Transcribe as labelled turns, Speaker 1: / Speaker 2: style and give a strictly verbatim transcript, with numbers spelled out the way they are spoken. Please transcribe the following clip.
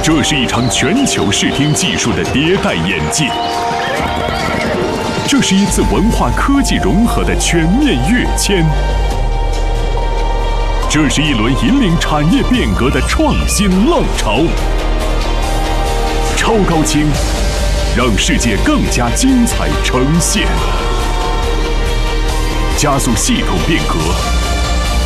Speaker 1: 这是一场全球视听技术的迭代演进，这是一次文化科技融合的全面跃迁，这是一轮引领产业变革的创新浪潮。超高清，让世界更加精彩呈现，加速系统变革。